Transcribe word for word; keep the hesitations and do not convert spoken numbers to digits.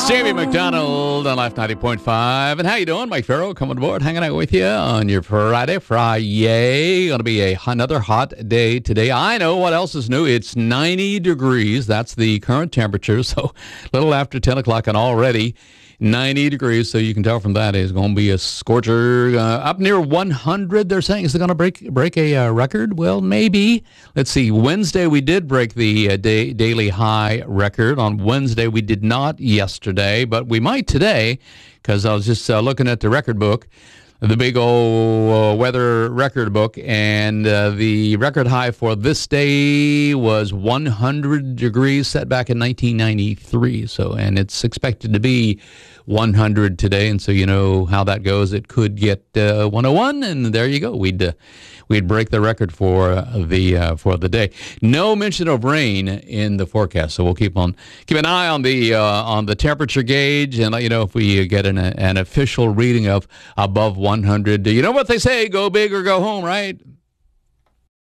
Stevie McDonald on Life ninety point five. And how you doing? Mike Farrell coming aboard, hanging out with you on your Friday. Friday. Going to be a, another hot day today. I know what else is new. It's ninety degrees. That's the current temperature. So a little after ten o'clock and already ninety degrees. So you can tell from that it's going to be a scorcher. Uh, up near one hundred, they're saying. Is it going to break break a uh, record? Well, maybe. Let's see. Wednesday, we did break the uh, day, daily high record. On Wednesday, we did not yesterday, but we might today because I was just uh, looking at the record book, the big old uh, weather record book, and uh, the record high for this day was one hundred degrees, set back in nineteen ninety-three. So, and it's expected to be one hundred today, and so you know how that goes. It could get uh, one oh one, and there you go. We'd uh, we'd break the record for uh, the uh, for the day. No mention of rain in the forecast, so we'll keep on keep an eye on the uh, on the temperature gauge and let you know if we get an an official reading of above one hundred. You know what they say: go big or go home, right?